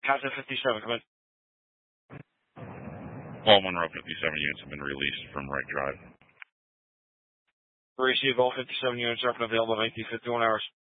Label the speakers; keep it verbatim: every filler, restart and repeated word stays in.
Speaker 1: Casa fifty-seven, come in.
Speaker 2: All Monroe fifty-seven units have been released from Wright Drive.
Speaker 1: Receive all fifty-seven units up and available in nineteen fifty-one hours.